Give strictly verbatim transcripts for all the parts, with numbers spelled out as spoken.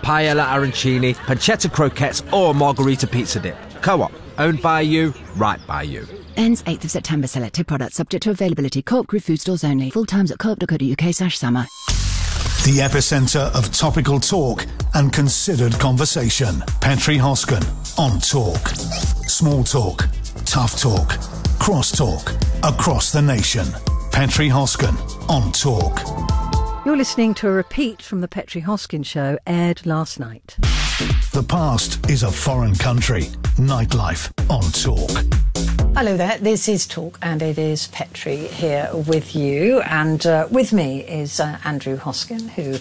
paella arancini, pancetta croquettes or margarita pizza dip. Co-op, owned by you, right by you. Ends eighth of September. Selected products subject to availability. Co-op Group food stores only. Full times at co op dot co dot uk slash summer. The epicentre of topical talk and considered conversation. Petri Hosken on Talk. Small talk, tough talk, cross talk, across the nation. Petri Hosken on Talk. You're listening to a repeat from the Petri Hoskin show, aired last night. The past is a foreign country. Nightlife on Talk. Hello there, this is Talk and it is Petri here with you, and uh, with me is uh, Andrew Hoskin, who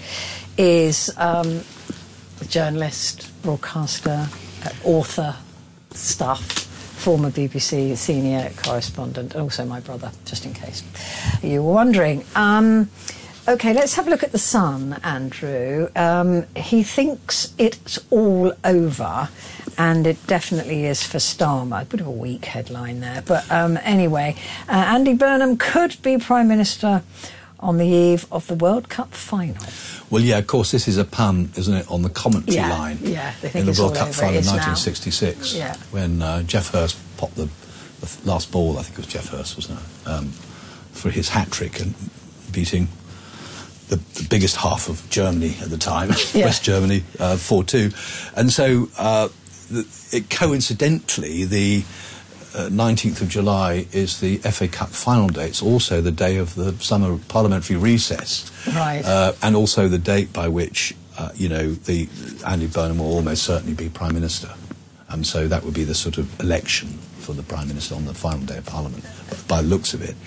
is um, a journalist, broadcaster, uh, author, stuff, former B B C senior correspondent, and also my brother, just in case you were wondering. Um, OK, let's have a look at The Sun, Andrew. Um, he thinks it's all over, and it definitely is for Starmer. A bit of a weak headline there. But um, anyway, uh, Andy Burnham could be Prime Minister on the eve of the World Cup final. Well, yeah, of course, this is a pun, isn't it, on the commentary yeah, line yeah, they think in the it's World all Cup over. final in It's nineteen sixty-six, yeah. when uh, Geoff Hurst popped the, the last ball, I think it was Geoff Hurst, wasn't it, um, for his hat-trick and beating the, the biggest half of Germany at the time, yeah. West Germany, uh, four two. And so uh, the, it coincidentally, the uh, nineteenth of July is the F A Cup final day. It's also the day of the summer parliamentary recess. Right. Uh, and also the date by which, uh, you know, the Andy Burnham will almost certainly be Prime Minister. And so that would be the sort of election for the Prime Minister on the final day of Parliament, by the looks of it.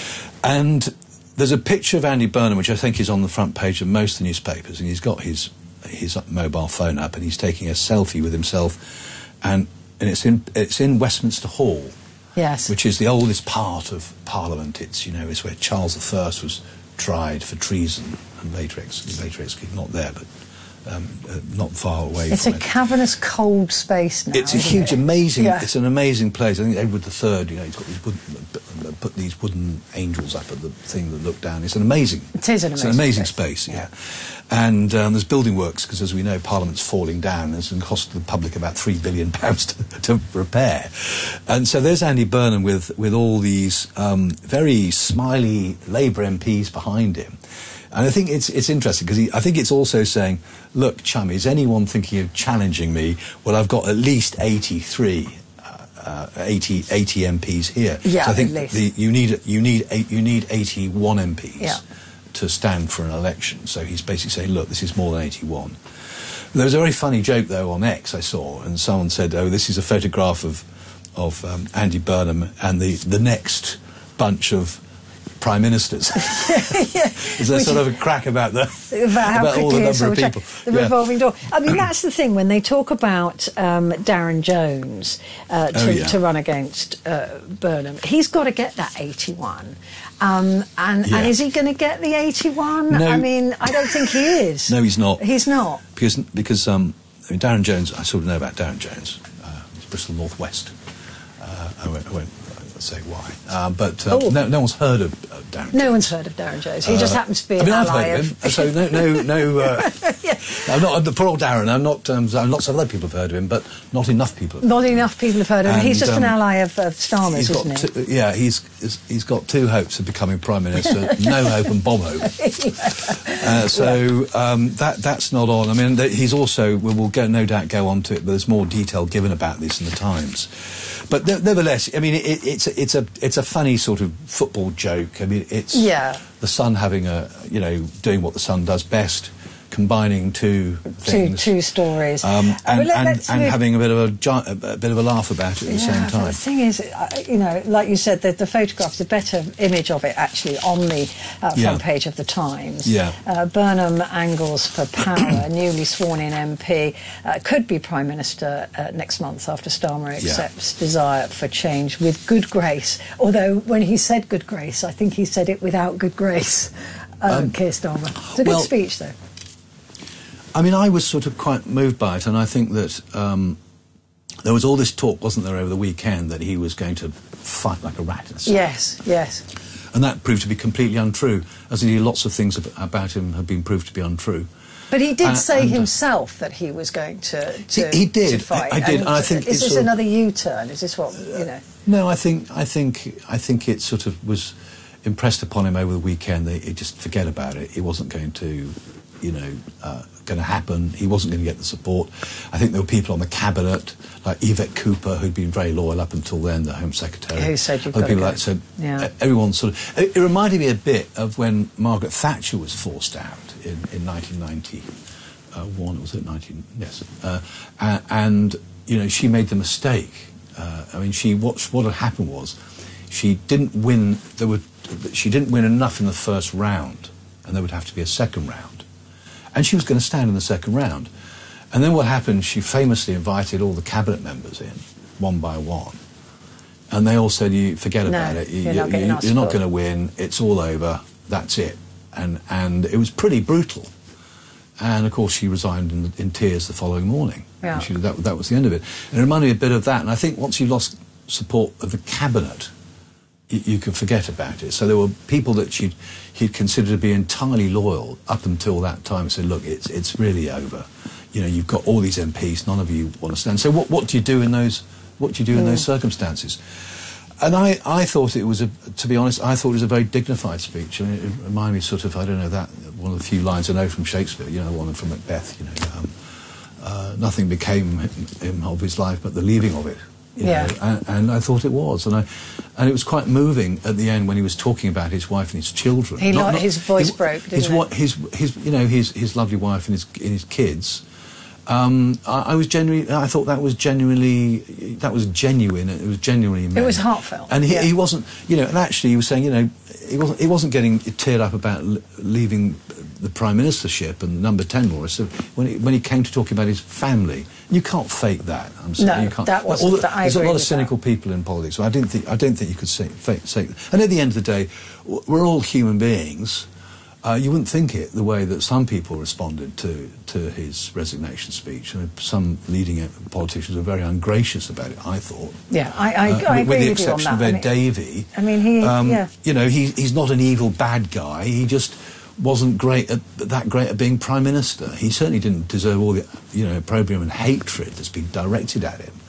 And there's a picture of Andy Burnham, which I think is on the front page of most of the newspapers, and he's got his his mobile phone up, and he's taking a selfie with himself, and and it's in it's in Westminster Hall, yes, which is the oldest part of Parliament. It's, you know, it's where Charles the First was tried for treason and later ex later executed. Not there, but um, uh, not far away. It's from a it. cavernous, cold space now. It's a isn't huge, it? amazing. Yeah. It's an amazing place. I think Edward the Third, you know, he's got these wooden, put these wooden angels up at the thing that look down. It's an amazing. It is an amazing. It's an amazing space, space. Yeah. And um, there's building works because, as we know, Parliament's falling down. It's going to cost the public about three billion pounds to, to repair. And so there's Andy Burnham with with all these um, very smiley Labour M Ps behind him. And I think it's it's interesting because I think it's also saying, look, chummy, is anyone thinking of challenging me? Well, I've got at least eighty-three, uh, uh, eighty, eighty M Ps here. Yeah, so I think at least. The, you need you need eight, you need eighty-one M Ps yeah. to stand for an election. So he's basically saying, look, this is more than eighty-one. There was a very funny joke though on X I saw, and someone said, oh, this is a photograph of of um, Andy Burnham and the the next bunch of Prime Ministers. yeah. Is there Which sort of a crack about the about, how about all the number of people? The yeah. revolving door. I mean, that's the thing when they talk about um, Darren Jones uh, to, oh, yeah. to run against uh, Burnham. He's got to get that eighty-one. Um, and, yeah. and is he going to get the eighty-one? No. I mean, I don't think he is. No, he's not. He's not. Because because um, I mean, Darren Jones. I sort of know about Darren Jones. Uh, he's Bristol North West. Uh, I won't. I won't say why, uh, but uh, oh. no, no one's heard of uh, Darren Jones. No one's heard of Darren Jones. He uh, just happens to be I mean, an I've ally heard of him, of... so no, no, no. Uh, yeah. I'm not the poor old Darren. I'm not. Um, lots of other people have heard of him, but not enough people. Have not enough people have heard of him. And, he's just um, an ally of, of Starmer's, isn't he? Two, yeah, he's he's got two hopes of becoming Prime Minister: no hope and bomb hope. yeah. uh, so um, that that's not on. I mean, he's also we will go no doubt go on to it, but there's more detail given about this in the Times. But nevertheless, I mean, it, it's it's a it's a funny sort of football joke. I mean, it's yeah. the Sun having a you know doing what the Sun does best, combining two things, two, two stories, um, and, well, and, and having a bit of a, a bit of a laugh about it at yeah, the same time. The thing is, you know, like you said, the, the photograph's a better image of it actually on the uh, front yeah. page of the Times. Yeah. Uh, Burnham angles for power, newly sworn-in M P, uh, could be Prime Minister uh, next month after Starmer accepts yeah. desire for change with good grace. Although when he said good grace, I think he said it without good grace. Uh, um, Keir Starmer. It's a good well, speech, though. I mean, I was sort of quite moved by it, and I think that um, there was all this talk, wasn't there, over the weekend that he was going to fight like a rat in a sack. Yes, yes. And that proved to be completely untrue, as indeed lots of things ab about him have been proved to be untrue. But he did Uh, say and, uh, himself that he was going to, to, He- he did. to fight. I- I did, and I think is it's this sort of- another U-turn? Is this what, you know? No, I think I think I think it sort of was impressed upon him over the weekend that he just forget about it. It wasn't going to, you know, uh, going to happen. He wasn't going to get the support. I think there were people on the cabinet like Yvette Cooper, who'd been very loyal up until then, the Home Secretary. Who said you've Other got to people go. like said Yeah. everyone sort of. It, it reminded me a bit of when Margaret Thatcher was forced out in, in nineteen ninety-one. Was it nineteen? Yes, uh, a- and you know she made the mistake. Uh, I mean, she what what had happened was she didn't win. There were she didn't win enough in the first round, and there would have to be a second round, and she was going to stand in the second round. And then what happened? She famously invited all the cabinet members in, one by one, and they all said, "You forget No, about it. You, you're not getting you, our you're not support." going to win. It's all over. That's it." And and it was pretty brutal. And of course, she resigned in, in tears the following morning. Yeah. And she, that, that was the end of it. And it reminded me a bit of that. And I think once you lost support of the cabinet, you, you could forget about it. So there were people that she'd, he'd considered to be entirely loyal up until that time. Said, "Look, it's it's really over. You know, you've got all these M Ps. None of you want to stand." So what what do you do in those what do you do in Mm. those circumstances? And I, I thought it was, a, to be honest, I thought it was a very dignified speech. I mean, it reminded me sort of, I don't know, that one of the few lines I know from Shakespeare, you know, the one from Macbeth, you know, um, uh, nothing became him of his life but the leaving of it. You Yeah. know, and, and I thought it was. And I, and it was quite moving at the end when he was talking about his wife and his children. He lo- his voice broke, didn't his, it? wa- his, his, you know, his, his lovely wife and his, and his kids. Um, I, I was genuinely. I thought that was genuinely. That was genuine. It was genuinely. It was meant. heartfelt, And he, yeah. he wasn't. You know. And actually, he was saying. You know, he wasn't. He wasn't getting teared up about l- leaving the prime ministership and number ten law. So when he, when he came to talking about his family, you can't fake that. I'm sorry, No, you can't. that wasn't- all the- that I There's a agree lot of with cynical people in politics. So I didn't think. I don't think you could say, fake, fake. And at the end of the day, w- we're all human beings. Uh, you wouldn't think it the way that some people responded to, to his resignation speech. I mean, some leading politicians were very ungracious about it, I thought. Yeah, I, I, Uh, I with, agree with the with you on exception that. of Ed I mean, Davey. I mean, he, um, yeah. You know, he, he's not an evil bad guy. He just wasn't great at, that great at being prime minister. He certainly didn't deserve all the, you know, opprobrium and hatred that's been directed at him.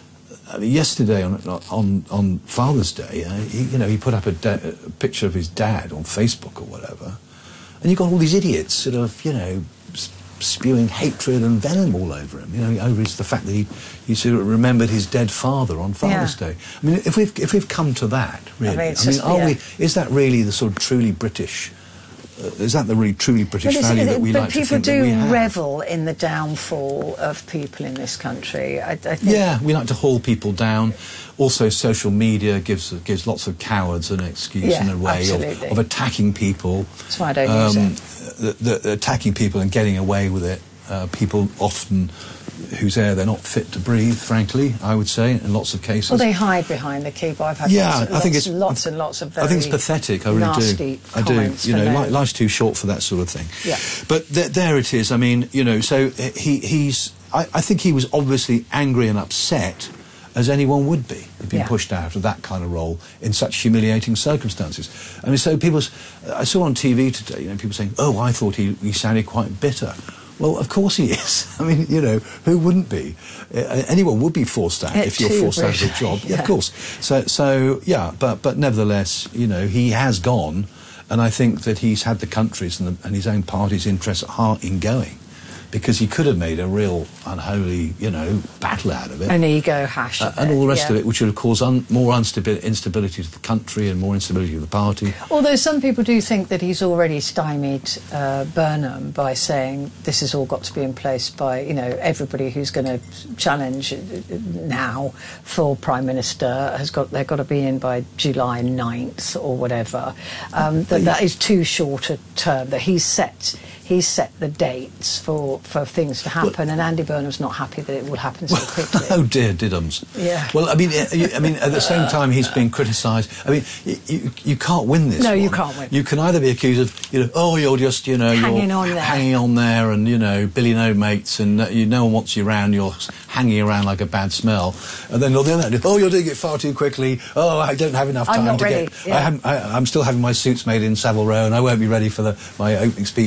I mean, yesterday on on on Father's Day, uh, he, you know, he put up a, da- a picture of his dad on Facebook or whatever. And you've got all these idiots sort of, you know, s- spewing hatred and venom all over him, you know, over his, the fact that he, he sort of remembered his dead father on Father's Yeah. Day. I mean, if we've, if we've come to that, really, I mean, mean, it's just- are yeah. we, is that really the sort of truly British, uh, is that the really truly British But, it's- value that we but like to people think that do we have? revel in the downfall of people in this country. I, I think. Yeah, we like to haul people down. Also, social media gives gives lots of cowards an excuse Yeah, and a way of, absolutely. of attacking people. That's why I don't use it. The, the, the attacking people and getting away with it. Uh, people often whose air they're not fit to breathe, frankly, I would say, in lots of cases. Well, they hide behind the keyboard. I've had Yeah, lots, I lots, think it's lots and lots of very I think it's pathetic. I really nasty do. I do. comments You for know, no- li- life's too short for that sort of thing. Yeah. But th- there it is. I mean, you know, so uh, he he's. I, I think he was obviously angry and upset, as anyone would be, being Yeah. pushed out of that kind of role in such humiliating circumstances. I mean, so people. s- I saw on T V today, you know, people saying, "Oh, I thought he, he sounded quite bitter." Well, of course he is. I mean, you know, who wouldn't be? Uh, anyone would be forced out Yeah, if you're too, forced out of a really. job. Yeah, Yeah. of course. So, so yeah, but but nevertheless, you know, he has gone, and I think that he's had the country's and, the, and his own party's interests at heart in going, because he could have made a real unholy, you know, battle out of it. an ego hash. Uh, of and all the rest yeah. of it, which would have caused un- more unstabi- instability to the country and more instability to the party. Although some people do think that he's already stymied uh, Burnham by saying this has all got to be in place by, you know, everybody who's going to challenge uh, now for Prime Minister has got, they've got to be in by July ninth or whatever. Um, that, that is too short a term, that he's set... He's set the dates for, for things to happen, and Andy Burnham's not happy that it will happen so quickly. Oh dear, diddums. Yeah. Well, I mean, uh, you- I mean, at the same time, he's being criticised. I mean, you, you, you can't win this. No, you one. can't win. You can either be accused of, you know, oh, you're just, you know, Hanging you're on there. hanging on there, and you know, Billy no mates, and uh, you no one wants you around. You're hanging around like a bad smell, and then on the other hand, oh, you're doing it far too quickly. Oh, I don't have enough I'm time not to ready, get. yeah. I haven't, I, I'm still having my suits made in Savile Row, and I won't be ready for the, my opening speech on the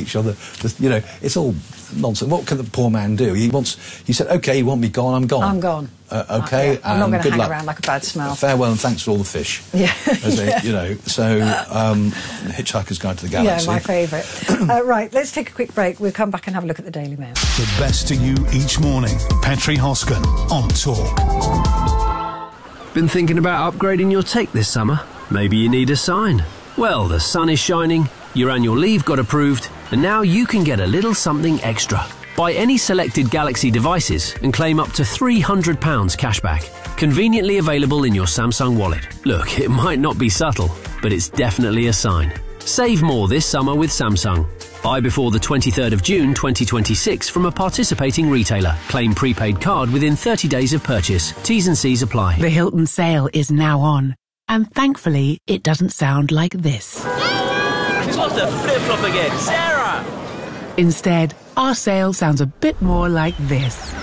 the, you know, it's all nonsense. What can the poor man do? He wants. He said, "Okay, you want me gone? I'm gone. I'm gone. Uh, okay, uh, yeah. I'm not um, going to good hang luck. around like a bad smell. Farewell and thanks for all the fish." Yeah, As they, yeah. you know. So, um, Hitchhiker's Guide to the Galaxy. Yeah, my favourite. uh, right, let's take a quick break. We'll come back and have a look at the Daily Mail. The best to you each morning. Petri Hoskin on Talk. Been thinking about upgrading your take this summer? Maybe you need a sign. Well, the sun is shining, your annual leave got approved, and now you can get a little something extra. Buy any selected Galaxy devices and claim up to three hundred pounds cashback. Conveniently available in your Samsung wallet. Look, it might not be subtle, but it's definitely a sign. Save more this summer with Samsung. Buy before the twenty-third of June twenty twenty-six from a participating retailer. Claim prepaid card within thirty days of purchase. T's and C's apply. The Hilton sale is now on. And thankfully, it doesn't sound like this. She's lost her flip-flop again. Sarah! Instead, our sale sounds a bit more like this.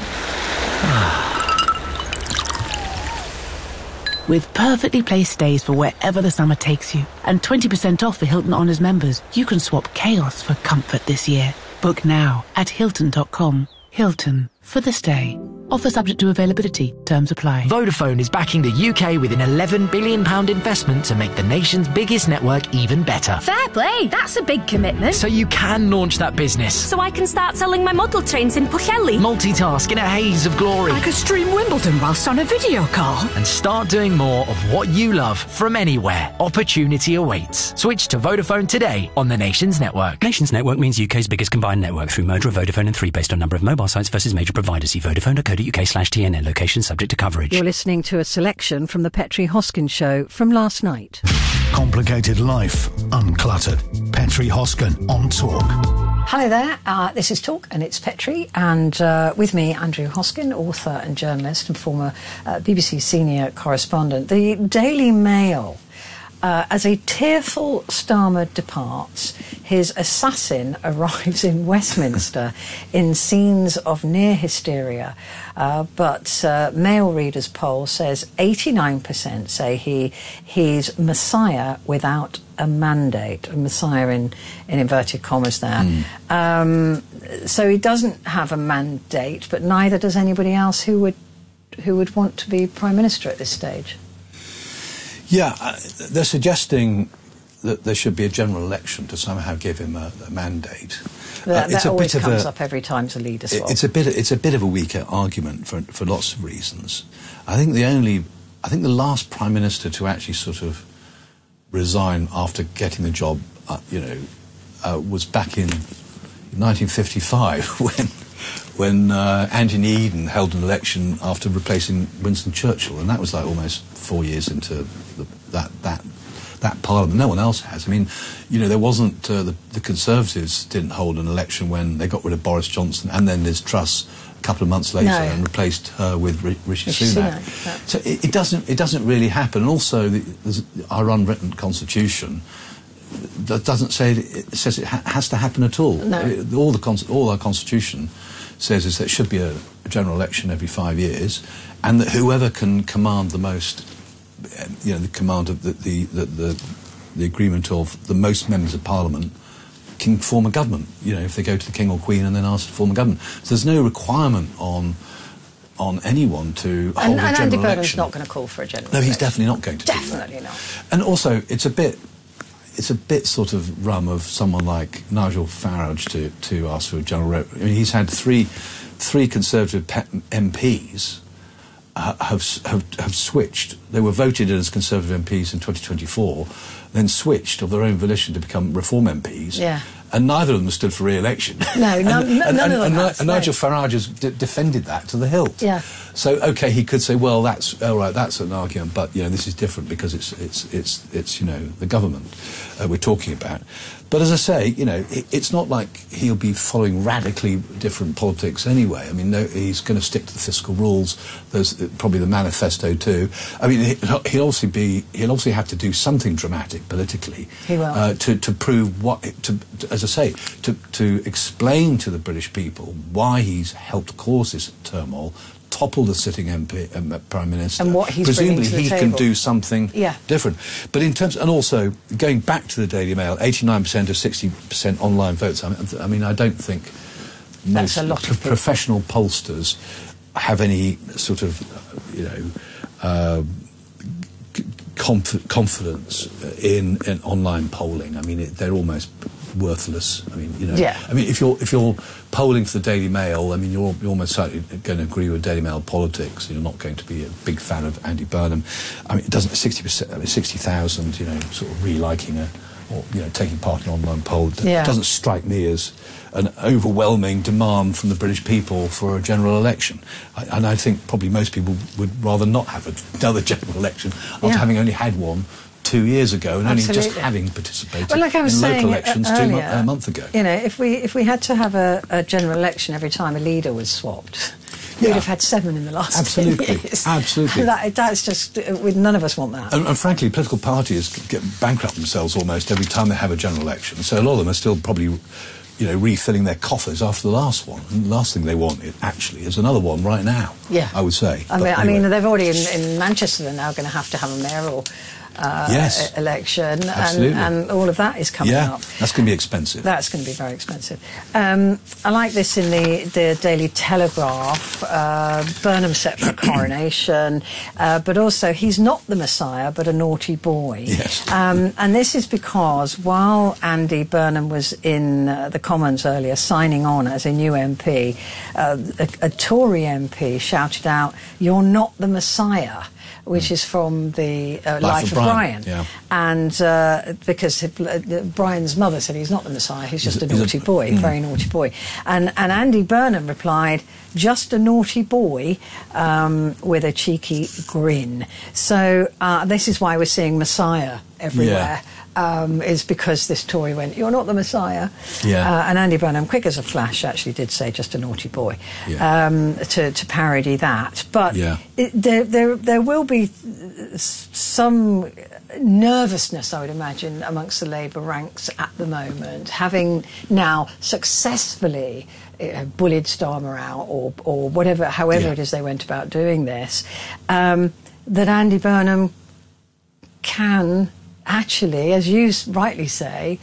With perfectly placed stays for wherever the summer takes you, and twenty percent off for Hilton Honors members, you can swap chaos for comfort this year. Book now at Hilton dot com. Hilton, for the stay. Offer subject to availability. Terms apply. Vodafone is backing the U K with an eleven billion pounds investment to make the nation's biggest network even better. Fair play, that's a big commitment. So you can launch that business. So I can start selling my model trains in Pwllheli. Multitask in a haze of glory. I could stream Wimbledon whilst on a video call. And start doing more of what you love from anywhere. Opportunity awaits. Switch to Vodafone today on the nation's network. Nation's network means U K's biggest combined network through merger of Vodafone and three based on number of mobile sites versus major providers. See Vodafone dot co dot uk slash T N N. Location subject to coverage. You're listening to a selection from the Petri Hoskin Show from last night. Complicated life, uncluttered. Petri Hoskin on Talk. Hi there, uh, this is Talk and it's Petri, and uh, with me Andrew Hoskin, author and journalist and former uh, B B C senior correspondent. The Daily Mail. Uh, as a tearful Starmer departs, his assassin arrives in Westminster in scenes of near hysteria. Uh, but uh, Mail readers' poll says eighty-nine percent say he he's Messiah without a mandate. A Messiah in, in inverted commas there. Mm. Um, so he doesn't have a mandate, but neither does anybody else who would who would want to be Prime Minister at this stage. Yeah, uh, they're suggesting that there should be a general election to somehow give him a, a mandate. That, uh, it's that a always bit comes of a, up every time to lead us. It, it's a bit. It's a bit of a weaker argument for for lots of reasons. I think the only, I think the last Prime Minister to actually sort of resign after getting the job, uh, you know, uh, was back in nineteen fifty-five when. when uh, Anthony Eden held an election after replacing Winston Churchill, and that was like almost four years into the, that that that Parliament. No one else has. I mean, you know, there wasn't uh, the, the Conservatives didn't hold an election when they got rid of Boris Johnson, and then Liz Truss a couple of months later no. and replaced her with R- Rishi, Rishi Sunak. Sunak yeah. So it, it doesn't it doesn't really happen. And also, the, our unwritten constitution. That doesn't say it, it says it ha- has to happen at all. No. It, all the con- all our constitution says is that it should be a, a general election every five years, and that whoever can command the most, you know, the command of the the, the, the, the agreement of the most members of Parliament can form a government. You know, if they go to the King or Queen and then ask to form a government. So there's no requirement on on anyone to hold and, a and general Andy Burnham's election. not going to call for a general No, he's election. definitely not going to Definitely do that. not. And also, it's a bit... It's a bit sort of rum of someone like Nigel Farage to, to ask for a general... Re- I mean, he's had three three Conservative pe- M Ps uh, have, have have switched. They were voted in as Conservative M Ps in twenty twenty-four, then switched of their own volition to become Reform M Ps. Yeah. And neither of them stood for re-election. No, and, none, and, none and, of them and, has, and no. Nigel Farage has d- defended that to the hilt. Yeah. So okay, he could say, well, that's all right, that's an argument, but you know, this is different because it's it's it's it's you know the government uh, we're talking about. But as I say, you know, it, it's not like he'll be following radically different politics anyway. I mean, no, he's going to stick to the fiscal rules. There's uh, probably the manifesto too. I mean, he, he'll obviously be he'll obviously have to do something dramatic politically. He will uh, to to prove what to, to as I say to to explain to the British people why he's helped cause this turmoil. toppled a sitting M P, um, Prime Minister. And what he's presumably bringing to the he table. can do something Yeah. different. But in terms, and also going back to the Daily Mail, eighty-nine percent of sixty percent online votes. I mean, I, mean, I don't think most That's a lot of pro- people. professional pollsters have any sort of, you know, uh, conf- confidence in, in online polling. I mean, it, they're almost worthless. I mean, you know, Yeah. I mean, if you're if you're polling for the Daily Mail, I mean, you're, you're almost certainly going to agree with Daily Mail politics. You're not going to be a big fan of Andy Burnham. I mean, it doesn't sixty percent, I mean, sixty thousand, you know, sort of re-liking a, or you know, taking part in an online poll. It Yeah. doesn't strike me as an overwhelming demand from the British people for a general election. I, and I think probably most people would rather not have another general election after Yeah. having only had one two years ago and only just Absolutely. having participated Well, like I was in saying local uh, elections two earlier, mo- a month ago. You know, if we if we had to have a, a general election every time a leader was swapped, we'd Yeah. have had seven in the last Absolutely. ten years. Absolutely. that, that's just uh, we, none of us want that. And, and frankly, political parties get bankrupt themselves almost every time they have a general election. So a lot of them are still probably, you know, refilling their coffers after the last one. And the last thing they want, it actually, is another one right now. Yeah. I would say. I But mean, I anyway. mean, they've already in, in Manchester. They're now going to have to have a mayoral uh, Yes. e- election, and, Absolutely. and all of that is coming yeah, up. that's going to be expensive. That's going to be very expensive. Um, I like this in the, the Daily Telegraph. Uh, Burnham set for coronation, uh, but also he's not the Messiah, but a naughty boy. Yes. Um, and this is because while Andy Burnham was in uh, the Commons earlier, signing on as a new M P, uh, a, a Tory M P shouted out, "You're not the Messiah," which is from the uh, Life, of Brian. yeah. And uh, because uh, Brian's mother said he's not the Messiah, he's just He's a a- he's a- naughty boy, mm. very naughty boy. And, and Andy Burnham replied, "Just a naughty boy," um, with a cheeky grin. So uh, this is why we're seeing Messiah everywhere. Um, is because this Tory went, "You're not the Messiah." Yeah. Uh, and Andy Burnham, quick as a flash, actually did say "just a naughty boy," Yeah. um, to, to parody that. But Yeah. it, there, there, there will be s- some nervousness, I would imagine, amongst the Labour ranks at the moment, having now successfully uh, bullied Starmer out, or, or whatever, however Yeah. it is they went about doing this, um, that Andy Burnham can actually, as you s- rightly say,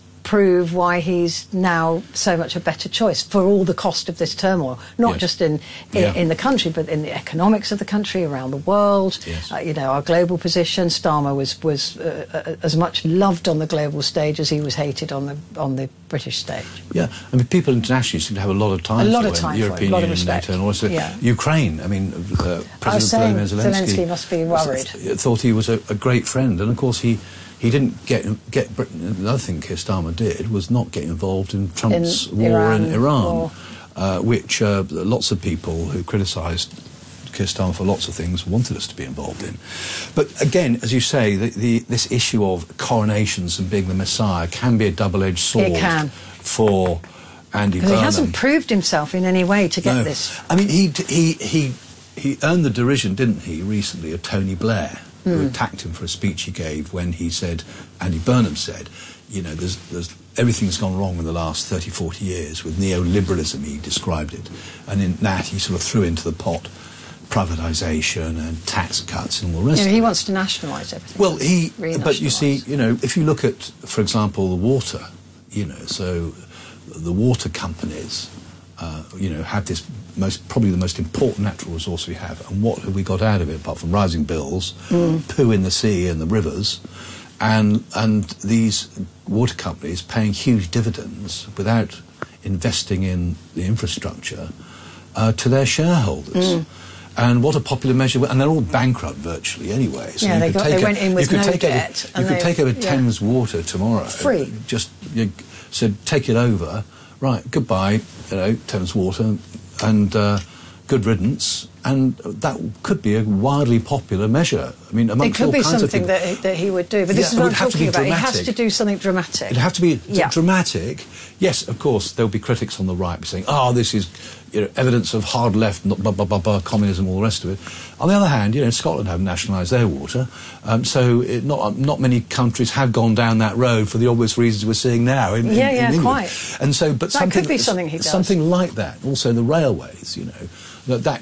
prove why he's now so much a better choice for all the cost of this turmoil, not Yes. just in in, Yeah. in the country, but in the economics of the country, around the world. Yes. Uh, you know, our global position. Starmer was was uh, uh, as much loved on the global stage as he was hated on the on the British stage. Yeah, I mean, people internationally seem to have a lot of time A lot for of it, time the for it, European a lot of Union, respect. NATO, and also Yeah. Ukraine. I mean, uh, President saying Volodymyr Zelensky, Zelensky must be worried. th- thought he was a, a great friend, and of course he he didn't get get Britain. Another thing Keir Starmer did was not get involved in Trump's In war Iran, in Iran, war. Uh, which uh, lots of people who criticised Keir Starmer for lots of things wanted us to be involved in. But again, as you say, the, the, this issue of coronations and being the Messiah can be a double-edged sword It can. for Andy Because he Burnham. hasn't proved himself in any way to get No. this. I mean, he, he, he, he earned the derision, didn't he, recently, of Tony Blair, who attacked him for a speech he gave when he said, Andy Burnham said, you know, there's, there's, everything's gone wrong in the last thirty, forty years with neoliberalism, he described it. And in that, he sort of threw into the pot privatisation and tax cuts and all the rest You know, of he it. wants to nationalise everything. Well, he, but you see, Renationalise. you know, if you look at, for example, the water, you know, so the water companies, uh, you know, have this most, probably the most important natural resource we have. And what have we got out of it apart from rising bills, poo in the sea and the rivers, and and these water companies paying huge dividends without investing in the infrastructure uh, to their shareholders. And what a popular measure, and they're all bankrupt virtually anyway. So Yeah, you they could got- take they a- went in with you could no take debt, Over, and you could they- take over yeah. Thames Water tomorrow. Free. Just you said, take it over. Right, goodbye, you know, Thames Water, and uh, good riddance. And that could be a wildly popular measure. I mean, It amongst could all be kinds of something people. that he, that he would do, but Yeah, this is it what would I'm have to talking be about. He has dramatic. to do something dramatic. It'd have to be d- Yeah. dramatic. Yes, of course, there'll be critics on the right saying, oh, this is, you know, evidence of hard left, not blah, blah, blah, blah, communism, all the rest of it. On the other hand, you know, Scotland have nationalised their water, um, so it, not not many countries have gone down that road for the obvious reasons we're seeing now in, in, Yeah, in yeah, England. quite. And so, but That something, could be something he does. something like that. Also, the railways, you know, that that could also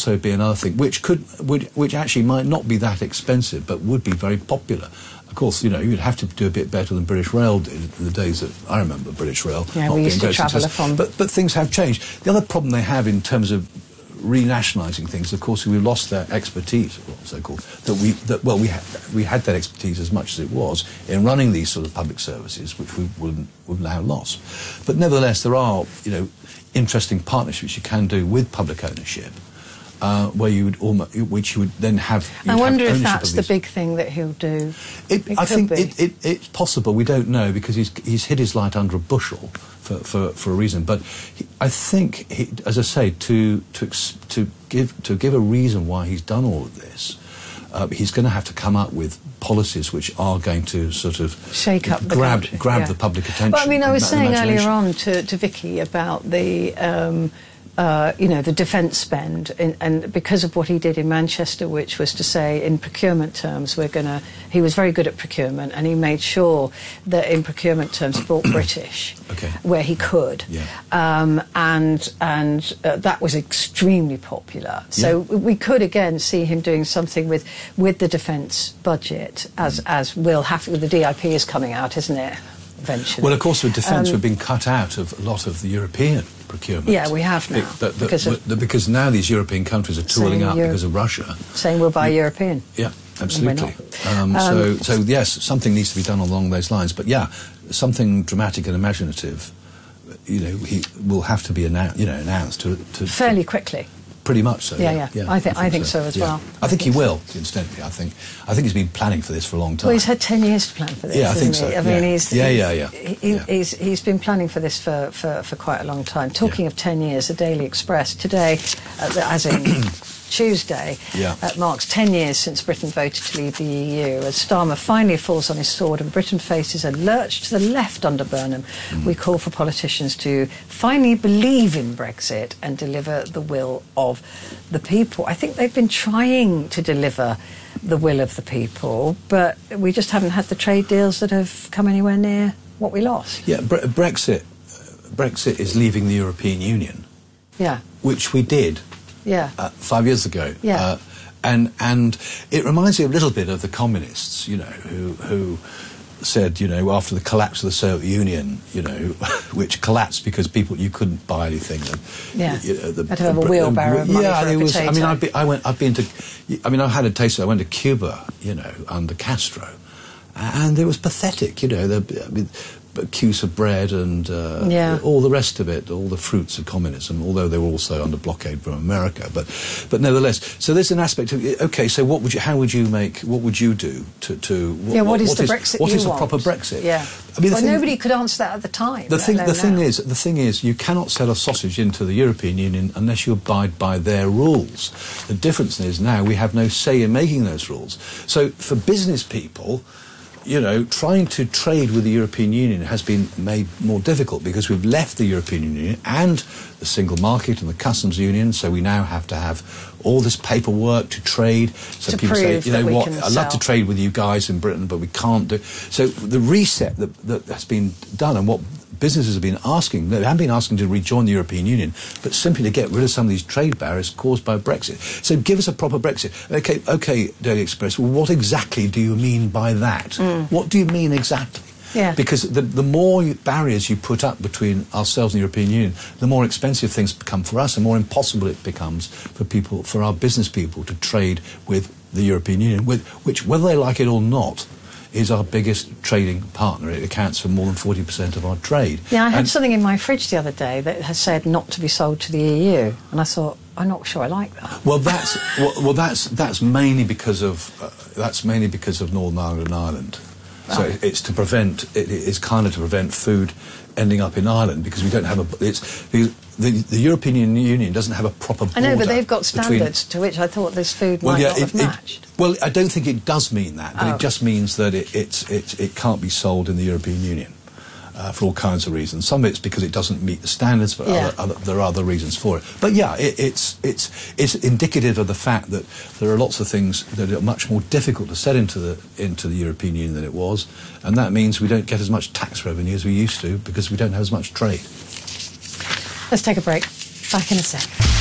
also be another thing which could, would, which actually might not be that expensive, but would be very popular. Of course, you know, you'd have to do a bit better than British Rail did in the days that I remember British Rail. Yeah, not we used being to very travel successful. upon. But, but things have changed. The other problem they have in terms of renationalising things, of course, we lost their expertise, so-called. That we, that well, we had we had that expertise as much as it was in running these sort of public services, which we would would now lost. But nevertheless, there are, you know, interesting partnerships you can do with public ownership, uh, where you would almost, which you would then have. I wonder have if that's the these. big thing that he'll do. It, it I could think be. it, it, it's possible. We don't know because he's he's hid his light under a bushel for for, for a reason. But he, I think, he, as I say, to to ex, to give to give a reason why he's done all of this, uh, he's going to have to come up with policies which are going to sort of shake up, grab the grab yeah. the public attention. But I mean, I was saying earlier imagination. on to to Vicky about the. Um, Uh, you know, the defence spend, in, and because of what he did in Manchester, which was to say, in procurement terms, we're going to... He was very good at procurement, and he made sure that in procurement terms, he bought British, okay. where he could. Yeah. Um, and and uh, that was extremely popular. So yeah. we could, again, see him doing something with, with the defence budget, as, as will happen with the D I P is coming out, isn't it, eventually? Well, of course, with defence, Um, we've been cut out of a lot of the European procurement. Yeah, we have now. Be- but- but- because, of, but- because now these European countries are tooling Saying up Euro- because of Russia. saying we'll buy European. Yeah, absolutely. Um, Um, so, so yes, something needs to be done along those lines. But yeah, something dramatic and imaginative, you know, he will have to be announced. You know, announced to, to Fairly quickly. Pretty much so. Yeah, Yeah, yeah. I thi- I think so as yeah. well. I think I he think so. will. Incidentally, I think I think he's been planning for this for a long time. Well, he's had ten years to plan for this. Yeah, I think hasn't he? so, I mean, yeah. he's, Yeah, he's, yeah, yeah. He, Yeah. He's, he's been planning for this for, for, for quite a long time. Talking of ten years, the Daily Express today, uh, the- as in Tuesday, Yeah. uh, marks ten years since Britain voted to leave the E U. As Starmer finally falls on his sword and Britain faces a lurch to the left under Burnham, Mm. we call for politicians to finally believe in Brexit and deliver the will of the people. I think they've been trying to deliver the will of the people, but we just haven't had the trade deals that have come anywhere near what we lost. Yeah, Bre- Brexit. Brexit is leaving the European Union, Yeah, which we did. yeah. Uh, five years ago. Yeah. Uh, and and it reminds me a little bit of the communists, you know, who who said, you know, after the collapse of the Soviet Union, you know, which collapsed because people you couldn't buy anything. And, Yeah. you know, the, Had to have a wheelbarrow of money yeah, for a it was. I mean, potato. I've been, I went. I've been to. I mean, I had a taste. I went to Cuba, you know, under Castro, and it was pathetic. You know, the, I mean, queues of bread and uh, Yeah. all the rest of it, all the fruits of communism, although they were also under blockade from America. But, but nevertheless, so there's an aspect of, okay, so what would you, how would you make, what would you do to, to what, Yeah, what is what the is, Brexit What you is a want? proper Brexit? Yeah. I mean, the well, thing, nobody could answer that at the time. the let thing, the alone thing now. is, the thing is, you cannot sell a sausage into the European Union unless you abide by their rules. The difference is now we have no say in making those rules. So for business people, you know, trying to trade with the European Union has been made more difficult because we've left the European Union and the single market and the customs union, so we now have to have all this paperwork to trade. So To people say, prove you that know we what, can I'd love to sell. trade with you guys in Britain, but we can't do. So the reset that, that has been done and what businesses have been asking, they haven't been asking to rejoin the European Union, but simply to get rid of some of these trade barriers caused by Brexit. So give us a proper Brexit. Okay, okay, Daily Express, well, what exactly do you mean by that? Mm. What do you mean exactly? Yeah. Because the, the more you, barriers you put up between ourselves and the European Union, the more expensive things become for us and more impossible it becomes for people, for our business people to trade with the European Union, with, which, whether they like it or not, is our biggest trading partner. It accounts for more than forty percent of our trade. Yeah, I had And- something in my fridge the other day that has said not to be sold to the E U, and I thought, I'm not sure I like that. Well, that's well, well, that's that's mainly because of uh, that's mainly because of Northern Ireland and Ireland. So Right. it's to prevent it, it's kind of to prevent food ending up in Ireland because we don't have a it's because the, the European Union doesn't have a proper border. I know, but they've got between- standards to which I thought this food Well, might yeah, not have it, it, matched. well, I don't think it does mean that, but Oh. it just means that it it's, it it can't be sold in the European Union. Uh, for all kinds of reasons. Some of it's because it doesn't meet the standards, but Yeah. other, other, there are other reasons for it. But yeah, it, it's it's it's indicative of the fact that there are lots of things that are much more difficult to set into the into the European Union than it was, and that means we don't get as much tax revenue as we used to because we don't have as much trade. Let's take a break. Back in a sec.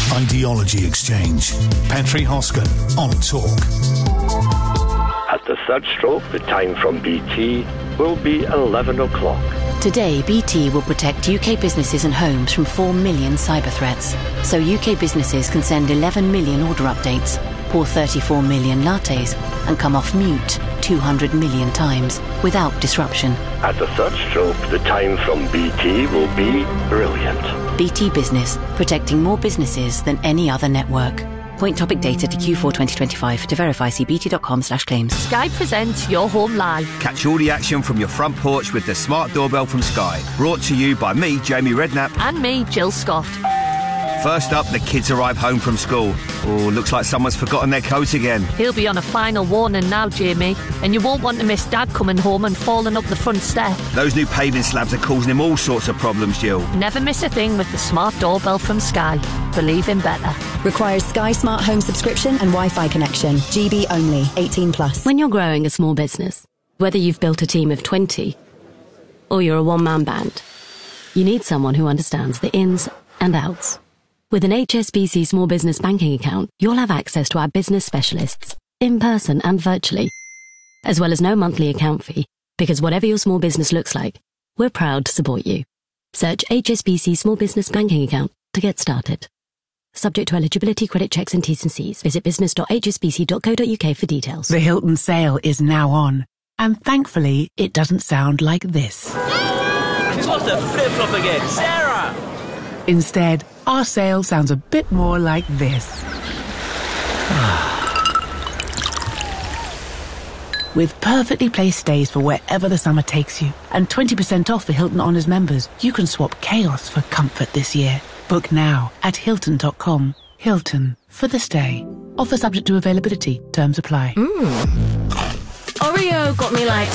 Ideology Exchange. Petri Hoskin on Talk. At the third stroke, the time from B T will be eleven o'clock. Today, B T will protect U K businesses and homes from four million cyber threats. So U K businesses can send eleven million order updates, pour thirty-four million lattes, and come off mute two hundred million times without disruption. At the third stroke, the time from B T will be brilliant. B T Business, protecting more businesses than any other network. Point topic data to Q four twenty twenty-five. To verify, see bt.com slash claims. Sky presents Your Home Live. Catch all the action from your front porch with the smart doorbell from Sky. Brought to you by me, Jamie Redknapp. And me, Jill Scott. First up, the kids arrive home from school. Oh, looks like someone's forgotten their coat again. He'll be on a final warning now, Jamie. And you won't want to miss Dad coming home and falling up the front step. Those new paving slabs are causing him all sorts of problems, Jill. Never miss a thing with the smart doorbell from Sky. Believe in better. Requires Sky Smart Home subscription and Wi-Fi connection. G B only. eighteen plus. When you're growing a small business, whether you've built a team of twenty or you're a one-man band, you need someone who understands the ins and outs. With an H S B C Small Business Banking account, you'll have access to our business specialists, in person and virtually, as well as no monthly account fee, because whatever your small business looks like, we're proud to support you. Search H S B C Small Business Banking account to get started. Subject to eligibility, credit checks and T's and C's. Visit business dot h s b c dot co dot u k for details. The Hilton sale is now on, and thankfully it doesn't sound like this. She's lost her flip-flop again. Sarah! Instead, our sale sounds a bit more like this. With perfectly placed stays for wherever the summer takes you, and twenty percent off for Hilton Honors members, you can swap chaos for comfort this year. Book now at hilton dot com. Hilton, for the stay. Offer subject to availability. Terms apply. Mmm. Oreo got me like